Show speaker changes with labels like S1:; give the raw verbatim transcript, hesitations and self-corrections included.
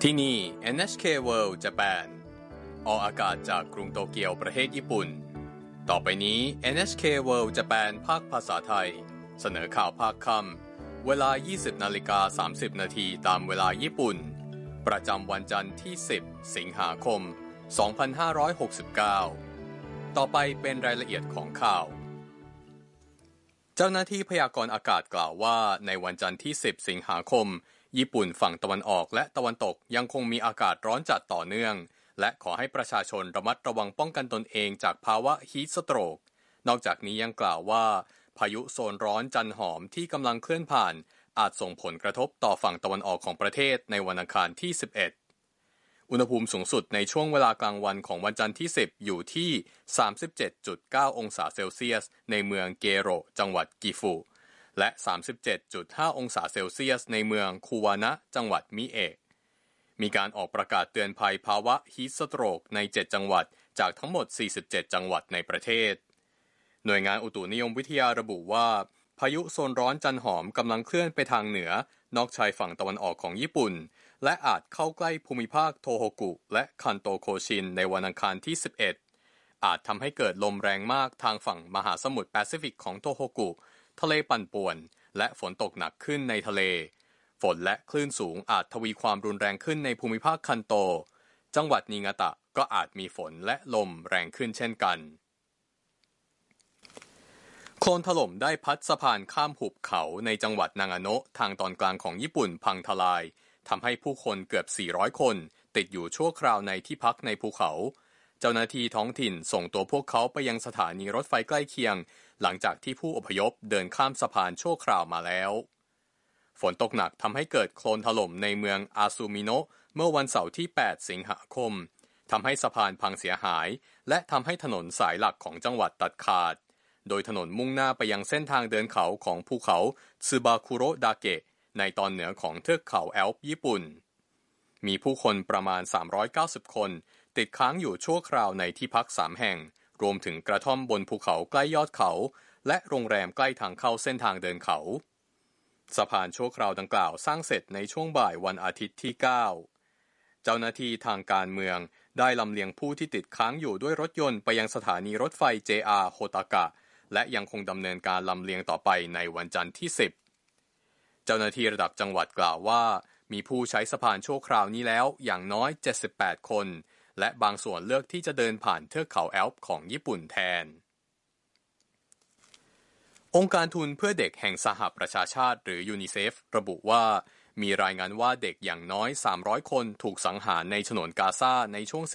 S1: ที่นี่ เอ็น เอช เค World Japan ออกอากาศจากกรุงโตเกียวประเทศญี่ปุ่นต่อไปนี้ เอ็น เอช เค World Japan ภาคภาษาไทยเสนอข่าวภาคค่ำเวลา ยี่สิบนาฬิกาสามสิบนาทีตามเวลาญี่ปุ่นประจำวันจันทร์ที่สิบสิงหาคมสองพันห้าร้อยหกสิบเก้าต่อไปเป็นรายละเอียดของข่าวเจ้าหน้าที่พยากรณ์อากาศกล่าวว่าในวันจันทร์ที่สิบสิงหาคมญี่ปุ่นฝั่งตะวันออกและตะวันตกยังคงมีอากาศร้อนจัดต่อเนื่องและขอให้ประชาชนระมัดระวังป้องกันตนเองจากภาวะฮีทสโตรกนอกจากนี้ยังกล่าวว่าพายุโซนร้อนจันหอมที่กำลังเคลื่อนผ่านอาจส่งผลกระทบต่อฝั่งตะวันออกของประเทศในวันอังคารที่สิบเอ็ดอุณหภูมิสูงสุดในช่วงเวลากลางวันของวันจันทร์ที่สิบอยู่ที่ สามสิบเจ็ดจุดเก้า องศาเซลเซียสในเมืองเกโรจังหวัดกิฟุและ สามสิบเจ็ดจุดห้า องศาเซลเซียสในเมืองคูวานะจังหวัดมิเอะมีการออกประกาศเตือนภัยภาวะฮีทสโตรกในเจ็ดจังหวัดจากทั้งหมดสี่สิบเจ็ดจังหวัดในประเทศหน่วยงานอุตุนิยมวิทยาระบุว่าพายุโซนร้อนจันหอมกำลังเคลื่อนไปทางเหนือนอกชายฝั่งตะวันออกของญี่ปุ่นและอาจเข้าใกล้ภูมิภาคโทโฮกุและคันโตโคชินในวันอังคารที่สิบเอ็ดอาจทำให้เกิดลมแรงมากทางฝั่งมหาสมุทรแปซิฟิกของโทโฮกุทะเลปั่นป่วนและฝนตกหนักขึ้นในทะเลฝนและคลื่นสูงอาจทวีความรุนแรงขึ้นในภูมิภาคคันโตจังหวัดนิงาตะก็อาจมีฝนและลมแรงขึ้นเช่นกันโคลนถล่มได้พัดสะพานข้ามหุบเขาในจังหวัดนางาโนะทางตอนกลางของญี่ปุ่นพังทลายทำให้ผู้คนเกือบสี่ร้อยคนติดอยู่ชั่วคราวในที่พักในภูเขาเจ้าหน้าที่ท้องถิ่นส่งตัวพวกเขาไปยังสถานีรถไฟใกล้เคียงหลังจากที่ผู้อพยพเดินข้ามสะพานชั่วคราวมาแล้วฝนตกหนักทำให้เกิดโคลนถล่มในเมืองอาซูมิโนะเมื่อวันเสาร์ที่แปดสิงหาคมทำให้สะพานพังเสียหายและทำให้ถนนสายหลักของจังหวัดตัดขาดโดยถนนมุ่งหน้าไปยังเส้นทางเดินเขาของภูเขาซึบาคุโระดาเกะในตอนเหนือของเทือกเขาแอลป์ญี่ปุ่นมีผู้คนประมาณสามร้อยเก้าสิบคนติดค้างอยู่ชั่วคราวในที่พักสามแห่งรวมถึงกระท่อมบนภูเขาใกล้ยอดเขาและโรงแรมใกล้ทางเข้าเส้นทางเดินเขาสะพานชั่วคราวดังกล่าวสร้างเสร็จในช่วงบ่ายวันอาทิตย์ที่เก้าเจ้าหน้าที่ทางการเมืองได้ลำเลียงผู้ที่ติดค้างอยู่ด้วยรถยนต์ไปยังสถานีรถไฟ เจ อาร์ โฮตากะและยังคงดำเนินการลำเลียงต่อไปในวันจันทร์ที่สิบเจ้าหน้าที่ระดับจังหวัดกล่าวว่ามีผู้ใช้สะพานชั่วคราวนี้แล้วอย่างน้อยเจ็ดสิบแปดคนและบางส่วนเลือกที่จะเดินผ่านเทือกเขาแอลป์ของญี่ปุ่นแทนองค์การทุนเพื่อเด็กแห่งสหประชาชาติหรือยูนิเซฟระบุว่ามีรายงานว่าเด็กอย่างน้อยสามร้อยคนถูกสังหารในฉนวนกาซาในช่วง